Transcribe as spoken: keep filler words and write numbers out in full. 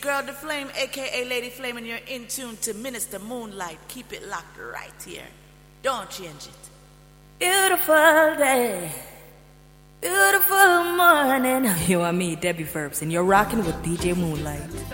girl, The Flame, a k a. Lady Flame, and you're in tune to Minister Moonlight. Keep it locked right here. Don't change it. Beautiful day. Beautiful morning. You and me, Debbie Verbs, and you're rocking with D J Moonlight.